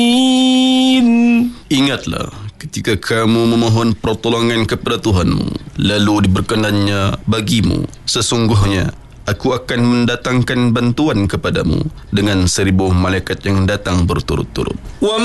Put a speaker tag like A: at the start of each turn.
A: Ingatlah, ketika kamu memohon pertolongan kepada Tuhanmu, lalu diberkenannya bagimu, sesungguhnya aku akan mendatangkan bantuan kepadamu dengan 1000 malaikat yang datang berturut-turut.